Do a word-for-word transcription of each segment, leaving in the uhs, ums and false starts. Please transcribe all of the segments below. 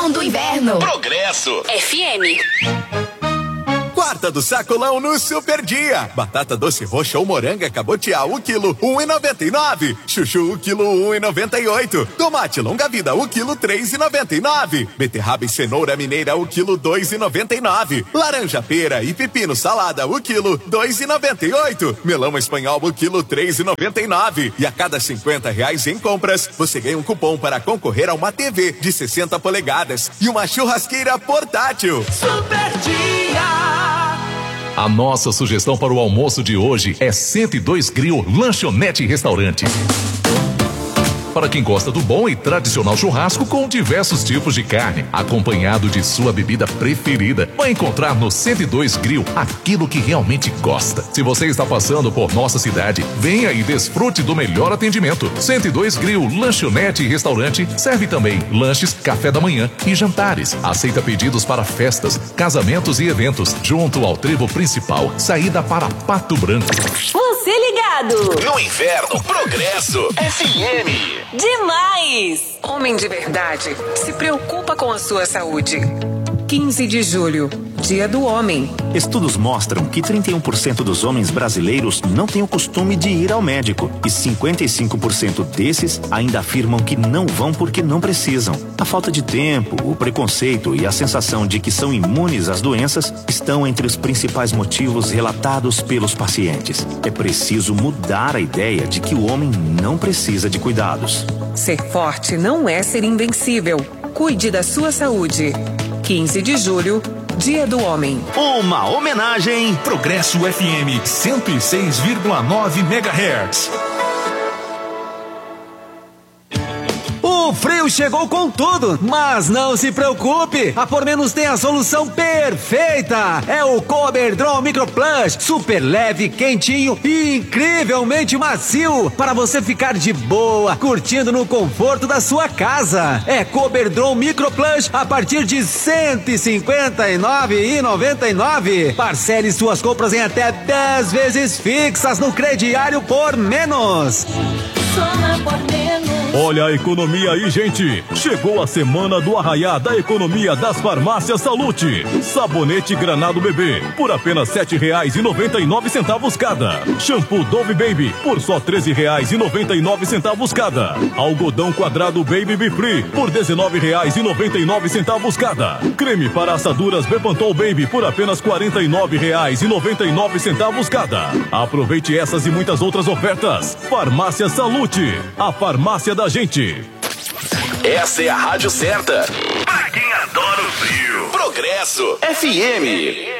do inverno. Progresso F M. Quarta do sacolão no Super Dia. Batata doce roxa ou moranga cabotiá, o quilo, um e noventa e nove. Chuchu, o quilo, um e noventa e oito. Tomate longa vida, o quilo, três e noventa e nove. Beterraba e cenoura mineira, o quilo, dois e noventa e nove. Laranja pera e pepino salada, o quilo, dois e noventa e oito. Melão espanhol, o quilo, três e noventa e nove. E a cada cinquenta reais em compras, você ganha um cupom para concorrer a uma T V de sessenta polegadas e uma churrasqueira portátil. Super Dia. A nossa sugestão para o almoço de hoje é cento e dois Grill Lanchonete e Restaurante. Para quem gosta do bom e tradicional churrasco com diversos tipos de carne, acompanhado de sua bebida preferida, vai encontrar no cento e dois Grill aquilo que realmente gosta. Se você está passando por nossa cidade, venha e desfrute do melhor atendimento. cento e dois Grill Lanchonete e Restaurante serve também lanches, café da manhã e jantares. Aceita pedidos para festas, casamentos e eventos, junto ao trevo principal, saída para Pato Branco. Você ligado? No inverno, Progresso F M. Demais! Homem de verdade se preocupa com a sua saúde. quinze de julho, Dia do Homem. Estudos mostram que trinta e um por cento dos homens brasileiros não têm o costume de ir ao médico e cinquenta e cinco por cento desses ainda afirmam que não vão porque não precisam. A falta de tempo, o preconceito e a sensação de que são imunes às doenças estão entre os principais motivos relatados pelos pacientes. É preciso mudar a ideia de que o homem não precisa de cuidados. Ser forte não é ser invencível. Cuide da sua saúde. quinze de julho, Dia do Homem. Uma homenagem. Progresso F M cento e seis vírgula nove megahertz. O frio chegou com tudo, mas não se preocupe, a Por Menos tem a solução perfeita. É o Coberdron Micro Plush, super leve, quentinho e incrivelmente macio, para você ficar de boa, curtindo no conforto da sua casa. É Coberdron Micro Plush a partir de cento e cinquenta e nove reais e noventa e nove centavos. Parcele suas compras em até dez vezes fixas no crediário Por Menos. Soma Por Menos. Olha a economia aí, gente! Chegou a semana do arraiá da economia das farmácias Salute. Sabonete Granado Bebê, por apenas sete reais e noventa e nove centavos cada. Shampoo Dove Baby, por só treze reais e noventa e nove centavos cada. Algodão quadrado Baby Be Free, por dezenove reais e noventa e nove centavos cada. Creme para assaduras Bepantol Baby, por apenas quarenta e nove reais e noventa e nove centavos cada. Aproveite essas e muitas outras ofertas. Farmácia Salute, a farmácia da gente. Essa é a rádio certa pra quem adora o frio. Progresso F M.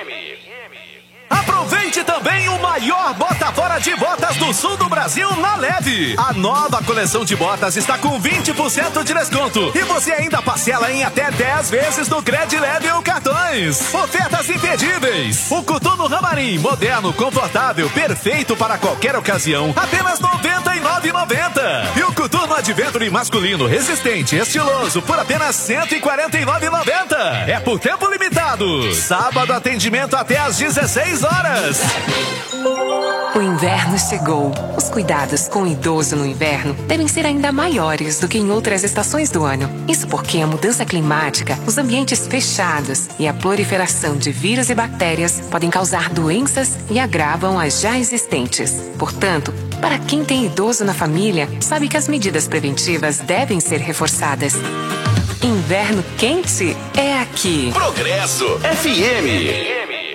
Aproveite também o maior bota fora de botas do sul do Brasil na Leve. A nova coleção de botas está com vinte por cento de desconto e você ainda parcela em até dez vezes no Cred Leve ou cartões. Ofertas imperdíveis. O coturno Ramarim, moderno, confortável, perfeito para qualquer ocasião, apenas noventa e nove reais e noventa centavos. E o coturno Adventure masculino, resistente, estiloso, por apenas cento e quarenta e nove reais e noventa centavos. É por tempo limitado. Sábado, atendimento até às dezesseis horas. O inverno chegou. Os cuidados com o idoso no inverno devem ser ainda maiores do que em outras estações do ano. Isso porque a mudança climática, os ambientes fechados e a proliferação de vírus e bactérias podem causar doenças e agravam as já existentes. Portanto, para quem tem idoso na família, sabe que as medidas preventivas devem ser reforçadas. Inverno quente é aqui. Progresso F M.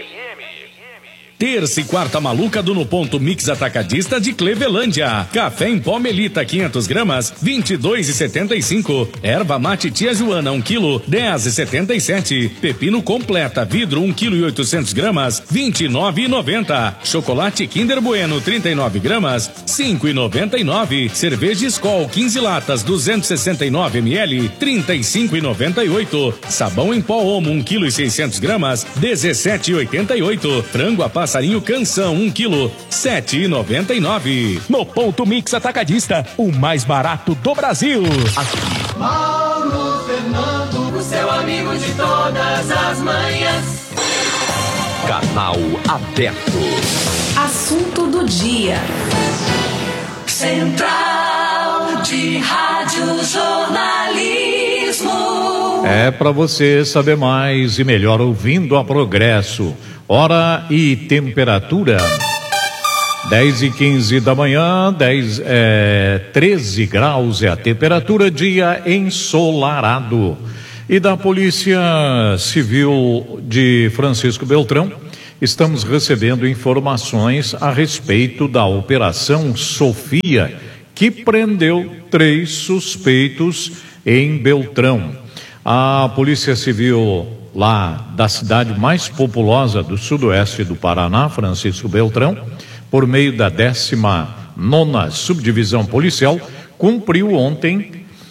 Terça e quarta maluca do No Ponto Mix Atacadista de Clevelândia. Café em pó Melita quinhentas gramas, vinte e dois reais e setenta e cinco centavos. Erva mate Tia Joana um quilo, dez reais e setenta e sete centavos. Pepino completa vidro um quilo e oitocentas gramas, vinte e nove reais e noventa centavos. Chocolate Kinder Bueno trinta e nove gramas, cinco reais e noventa e nove centavos. Cerveja Skol quinze latas duzentos e sessenta e nove mililitros, trinta e cinco reais e noventa e oito centavos. Sabão em pó Omo um quilo e seiscentas gramas, dezessete reais e oitenta e oito centavos. Frango a Passarinho Canção um quilo, sete reais e noventa e nove centavos. No Ponto Mix Atacadista, o mais barato do Brasil. Aqui. Mauro Fernando, o seu amigo de todas as manhãs. Canal aberto. Assunto do dia. Central de Rádio Jornalismo. mesmo. É para você saber mais e melhor ouvindo a Progresso. Hora e temperatura. dez e quinze da manhã, dez, é, treze graus é a temperatura, dia ensolarado. E da Polícia Civil de Francisco Beltrão, estamos recebendo informações a respeito da Operação Sofia, que prendeu três suspeitos em Beltrão. A Polícia Civil lá da cidade mais populosa do sudoeste do Paraná, Francisco Beltrão, por meio da décima nona Subdivisão Policial, cumpriu ontem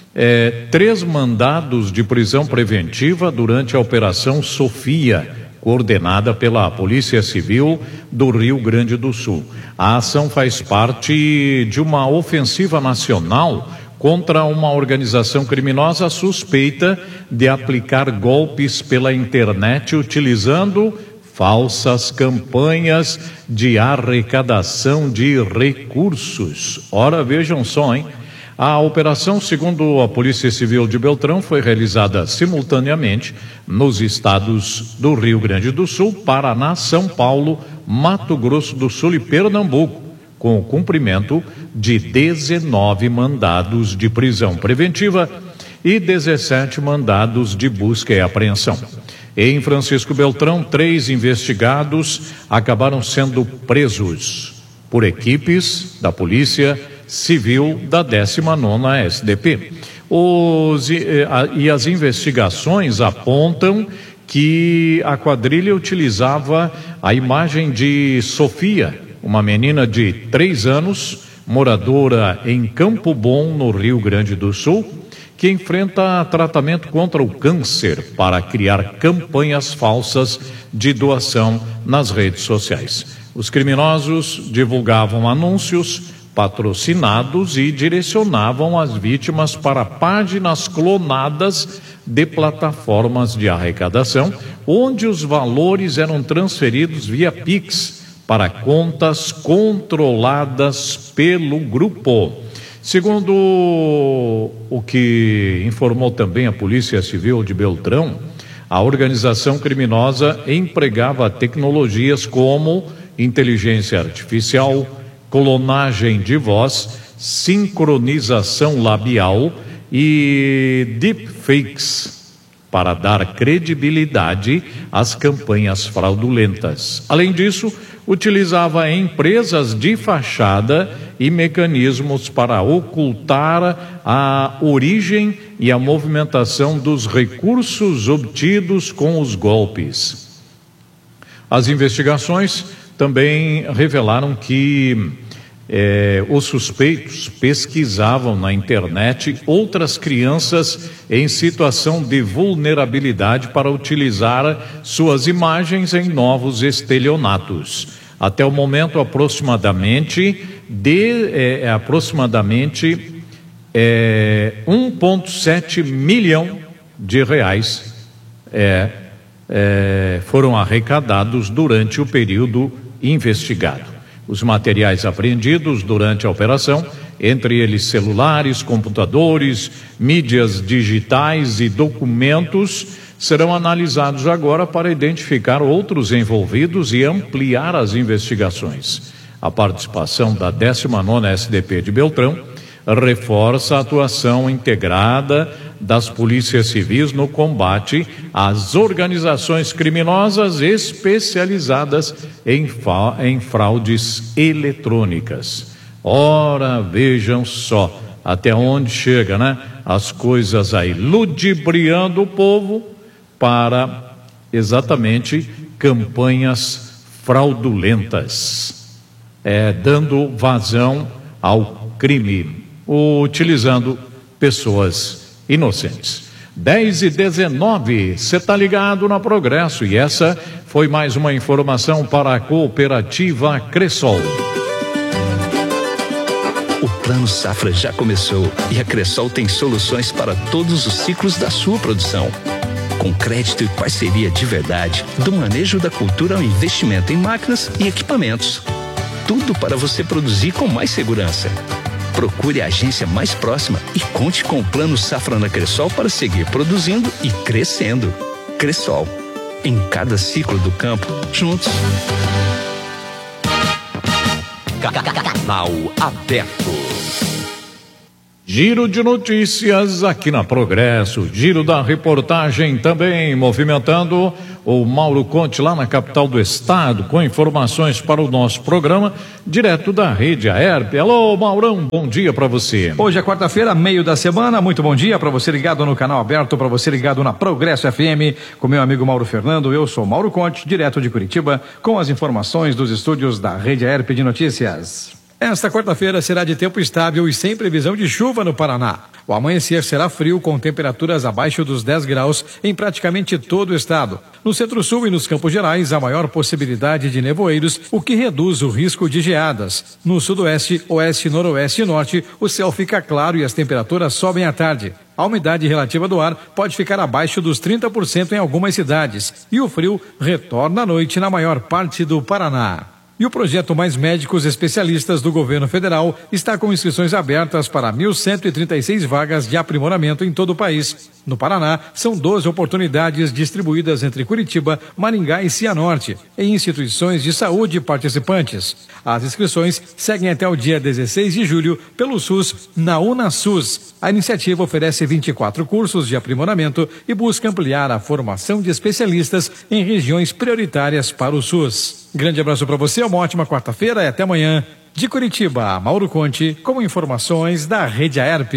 eh, três mandados de prisão preventiva durante a Operação Sofia, coordenada pela Polícia Civil do Rio Grande do Sul. A ação faz parte de uma ofensiva nacional contra uma organização criminosa suspeita de aplicar golpes pela internet utilizando falsas campanhas de arrecadação de recursos. Ora, vejam só, hein? A operação, segundo a Polícia Civil de Beltrão, foi realizada simultaneamente nos estados do Rio Grande do Sul, Paraná, São Paulo, Mato Grosso do Sul e Pernambuco, com o cumprimento de dezenove mandados de prisão preventiva e dezessete mandados de busca e apreensão. Em Francisco Beltrão, três investigados acabaram sendo presos por equipes da Polícia Civil da décima nona S D P. Os, e, a, e as investigações apontam que a quadrilha utilizava a imagem de Sofia, uma menina de três anos, moradora em Campo Bom, no Rio Grande do Sul, que enfrenta tratamento contra o câncer para criar campanhas falsas de doação nas redes sociais. Os criminosos divulgavam anúncios patrocinados e direcionavam as vítimas para páginas clonadas de plataformas de arrecadação, onde os valores eram transferidos via Pix para contas controladas pelo grupo. Segundo o que informou também a Polícia Civil de Beltrão, a organização criminosa empregava tecnologias como inteligência artificial, clonagem de voz, sincronização labial e deepfakes para dar credibilidade às campanhas fraudulentas. Além disso, utilizava empresas de fachada e mecanismos para ocultar a origem e a movimentação dos recursos obtidos com os golpes. As investigações também revelaram que eh, os suspeitos pesquisavam na internet outras crianças em situação de vulnerabilidade para utilizar suas imagens em novos estelionatos. Até o momento, aproximadamente de eh, aproximadamente eh, um vírgula sete milhão de reais eh, eh, foram arrecadados durante o período investigado. Os materiais apreendidos durante a operação, entre eles celulares, computadores, mídias digitais e documentos, serão analisados agora para identificar outros envolvidos e ampliar as investigações. A participação da décima nona S D P de Beltrão reforça a atuação integrada das polícias civis no combate às organizações criminosas especializadas em, fa- em fraudes eletrônicas. Ora, vejam só até onde chega, né? As coisas aí, ludibriando o povo para exatamente campanhas fraudulentas, é, dando vazão ao crime, utilizando pessoas inocentes. dez e dezenove, você está ligado na Progresso e essa foi mais uma informação para a cooperativa Cressol. O Plano Safra já começou e a Cressol tem soluções para todos os ciclos da sua produção. Com crédito e parceria de verdade, do manejo da cultura ao investimento em máquinas e equipamentos. Tudo para você produzir com mais segurança. Procure a agência mais próxima e conte com o Plano Safra na Cressol para seguir produzindo e crescendo. Cressol, em cada ciclo do campo, juntos. Canal aberto. Giro de notícias aqui na Progresso, giro da reportagem também movimentando o Mauro Conte lá na capital do estado, com informações para o nosso programa, direto da Rede Aerp. Alô, Maurão, bom dia para você. Hoje é quarta-feira, meio da semana, muito bom dia para você ligado no canal aberto, para você ligado na Progresso F M, com meu amigo Mauro Fernando. Eu sou Mauro Conte, direto de Curitiba, com as informações dos estúdios da Rede Aerp de Notícias. Esta quarta-feira será de tempo estável e sem previsão de chuva no Paraná. O amanhecer será frio, com temperaturas abaixo dos dez graus em praticamente todo o estado. No Centro-Sul e nos Campos Gerais, há maior possibilidade de nevoeiros, o que reduz o risco de geadas. No Sudoeste, Oeste, Noroeste e Norte, o céu fica claro e as temperaturas sobem à tarde. A umidade relativa do ar pode ficar abaixo dos trinta por cento em algumas cidades. E o frio retorna à noite na maior parte do Paraná. E o projeto Mais Médicos Especialistas do Governo Federal está com inscrições abertas para mil cento e trinta e seis vagas de aprimoramento em todo o país. No Paraná, são doze oportunidades distribuídas entre Curitiba, Maringá e Cianorte, em instituições de saúde participantes. As inscrições seguem até o dia dezesseis de julho pelo SUS na UnaSUS. A iniciativa oferece vinte e quatro cursos de aprimoramento e busca ampliar a formação de especialistas em regiões prioritárias para o SUS. Grande abraço para você, uma ótima quarta-feira e até amanhã. De Curitiba, Mauro Conte, com informações da Rede Aerp.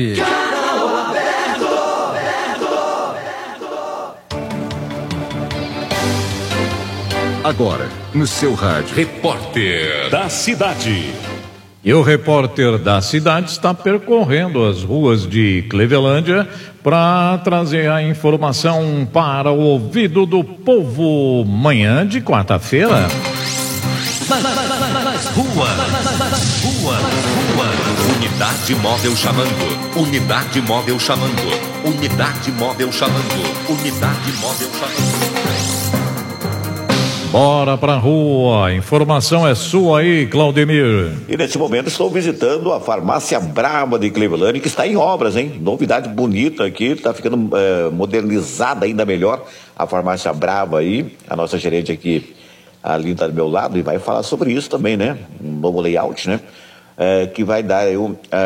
Agora, no seu rádio, Repórter da Cidade. E o repórter da cidade está percorrendo as ruas de Clevelândia para trazer a informação para o ouvido do povo. Manhã de quarta-feira. Mais, mais, mais, mais, mais rua, rua, rua. Unidade móvel chamando. Unidade móvel chamando. Unidade móvel chamando. Unidade móvel chamando. Bora pra rua, informação é sua aí, Claudemir. E nesse momento estou visitando a farmácia Brava de Clevelândia, que está em obras, hein? Novidade bonita aqui, está ficando é, modernizada ainda melhor a farmácia Brava aí. A nossa gerente aqui, ali está do meu lado, e vai falar sobre isso também, né? Um novo layout, né? É, que vai dar eu, é,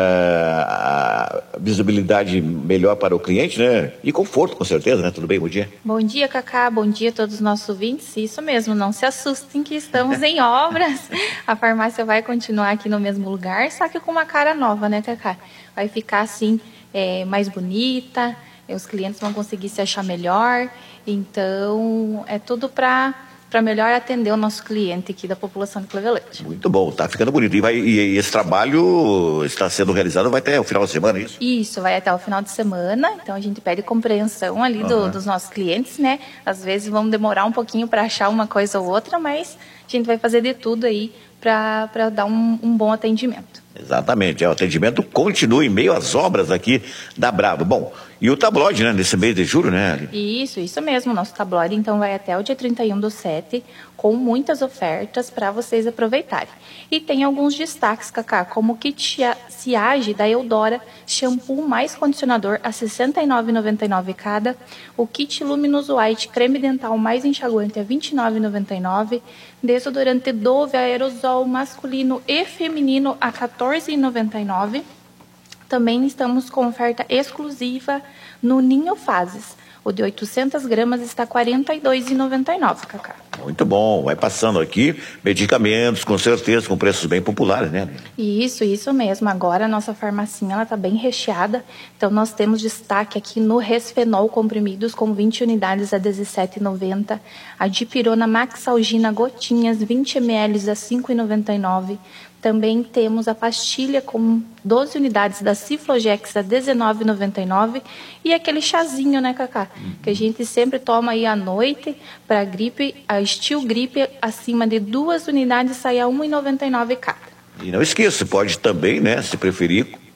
a visibilidade melhor para o cliente, né? E conforto, com certeza, né? Tudo bem? Bom dia. Bom dia, Cacá. Bom dia a todos os nossos ouvintes. Isso mesmo, não se assustem que estamos em obras. A farmácia vai continuar aqui no mesmo lugar, só que com uma cara nova, né, Cacá? Vai ficar assim, é, mais bonita, os clientes vão conseguir se achar melhor. Então, é tudo para... para melhor atender o nosso cliente aqui da população de Clevelândia. Muito bom, tá ficando bonito. E, vai, e esse trabalho está sendo realizado, vai até o final de semana, é isso? Isso, vai até o final de semana, então a gente pede compreensão ali do, uhum. dos nossos clientes, né? Às vezes vamos demorar um pouquinho para achar uma coisa ou outra, mas a gente vai fazer de tudo aí para dar um, um bom atendimento. Exatamente, é, o atendimento continua em meio às obras aqui da Brava. Bom, e o tabloide, né, nesse mês de julho, né? Isso, isso mesmo, o nosso tabloide então vai até o dia trinta e um do sete, com muitas ofertas para vocês aproveitarem. E tem alguns destaques, Cacá, como o kit Ciage da Eudora, shampoo mais condicionador a sessenta e nove reais e noventa e nove centavos cada, o kit Luminous White creme dental mais enxaguante a vinte e nove reais e noventa e nove centavos, desodorante Dove aerosol masculino e feminino a quatorze reais e noventa e nove centavos. Também estamos com oferta exclusiva no Ninho Fases. O de oitocentas gramas está quarenta e dois reais e noventa e nove centavos, Cacá. Muito bom, vai passando aqui medicamentos, com certeza, com preços bem populares, né? Isso, isso mesmo. Agora a nossa farmacinha está bem recheada, então nós temos destaque aqui no Resfenol comprimidos com vinte unidades a dezessete reais e noventa centavos, a Dipirona Maxalgina gotinhas vinte mililitros a cinco reais e noventa e nove centavos. Também temos a pastilha com doze unidades da Ciflogex a dezenove reais e noventa e nove centavos e aquele chazinho, né, Cacá? Uhum. Que a gente sempre toma aí à noite para gripe, a Steel Gripe acima de duas unidades sai a um real e noventa e nove centavos cada. E não esqueça, pode também, né, se preferir,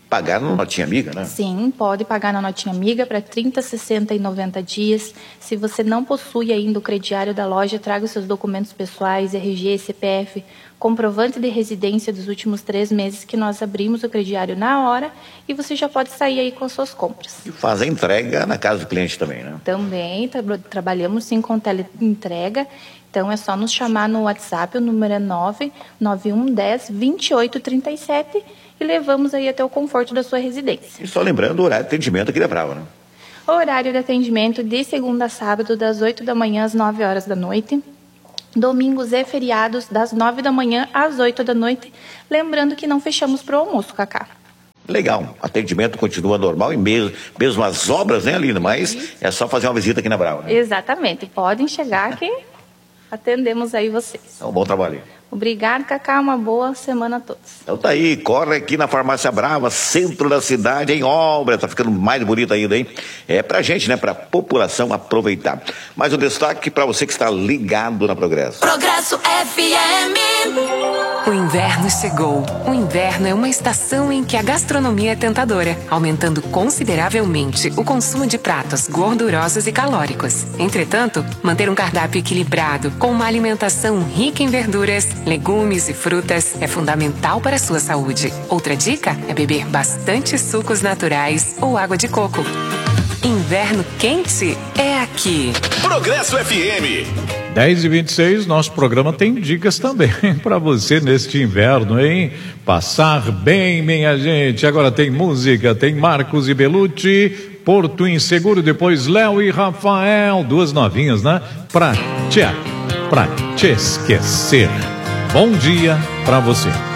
pagar na notinha amiga, né? Sim, pode pagar na notinha amiga para trinta, sessenta e noventa dias. Se você não possui ainda o crediário da loja, traga os seus documentos pessoais, R G, C P F, comprovante de residência dos últimos três meses que nós abrimos o crediário na hora e você já pode sair aí com as suas compras. E faz a entrega na casa do cliente também, né? Também, tra trabalhamos sim com teleentrega, então é só nos chamar no WhatsApp, o número é nove nove um um zero, dois oito três sete e levamos aí até o conforto da sua residência. E só lembrando o horário de atendimento aqui da Brava, né? O horário de atendimento de segunda a sábado, das oito da manhã às nove horas da noite. Domingos e feriados, das nove da manhã às oito da noite. Lembrando que não fechamos para o almoço, Cacá. Legal, atendimento continua normal e mesmo, mesmo as obras, né, Aline? Mas isso. É só fazer uma visita aqui na Brava, né? Exatamente, podem chegar que atendemos aí vocês. É um bom trabalho. Obrigado, Cacá, uma boa semana a todos. Então tá aí, corre aqui na Farmácia Brava, centro da cidade, em obra, tá ficando mais bonito ainda, hein? É pra gente, né, pra população aproveitar. Mais um destaque pra você que está ligado na Progresso. Progresso F M. O inverno chegou. O inverno é uma estação em que a gastronomia é tentadora, aumentando consideravelmente o consumo de pratos gordurosos e calóricos. Entretanto, manter um cardápio equilibrado, com uma alimentação rica em verduras, legumes e frutas é fundamental para a sua saúde. Outra dica é beber bastante sucos naturais ou água de coco. Inverno quente é aqui. Progresso F M. dez e vinte e seis, nosso programa tem dicas também para você neste inverno, hein? Passar bem, minha gente. Agora tem música, tem Marcos e Belucci, Porto Inseguro, depois Léo e Rafael, duas novinhas, né? Pra te, pra te esquecer. Bom dia pra você.